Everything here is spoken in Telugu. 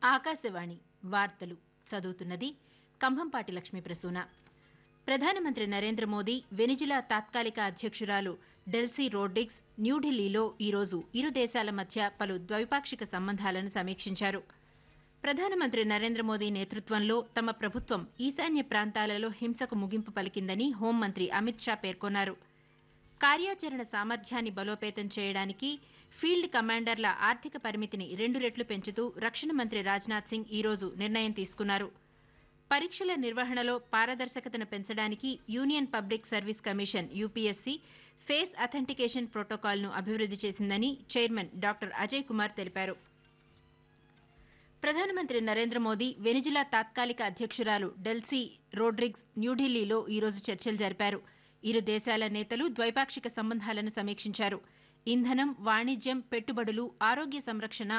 ఆకాశవాణి వార్తలు చదువుతున్నది కంభంపాటి లక్ష్మీ ప్రసూన. ప్రధానమంత్రి నరేంద్ర మోదీ వెనిజులా తాత్కాలిక అధ్యక్షురాలు డెల్సీ రోడ్రిగ్స్ న్యూఢిల్లీలో ఈరోజు ఇరు దేశాల మధ్య పలు ద్వైపాక్షిక సంబంధాలను సమీక్షించారు. ప్రధానమంత్రి నరేంద్ర మోదీ నేతృత్వంలో తమ ప్రభుత్వం ఈశాన్య ప్రాంతాలలో హింసకు ముగింపు పలికిందని హోంమంత్రి అమిత్ షా పేర్కొన్నారు. కార్యాచరణ సామర్థ్యాన్ని బలోపేతం చేయడానికి ఫీల్డ్ కమాండర్ల ఆర్థిక పరిమితిని 2 రెట్లు పెంచుతూ రక్షణ మంత్రి రాజ్నాథ్ సింగ్ ఈరోజు నిర్ణయం తీసుకున్నారు. పరీక్షల నిర్వహణలో పారదర్శకతను పెంచడానికి union public service commission UPSC face authentication ప్రోటోకాల్ను అభివృద్ది చేసిందని చైర్మన్ డాక్టర్ అజయ్ కుమార్ తెలిపారు. ప్రధానమంత్రి నరేంద్ర మోదీ వెనిజులా తాత్కాలిక అధ్యక్షురాలు డెల్సీ రోడ్రిగ్స్ న్యూఢిల్లీలో ఈరోజు చర్చలు జరిపారు. ఇరు దేశాల నేతలు ద్వైపాక్షిక సంబంధాలను సమీక్షించారు. ఇంధనం, వాణిజ్యం, పెట్టుబడులు, ఆరోగ్య సంరక్షణ,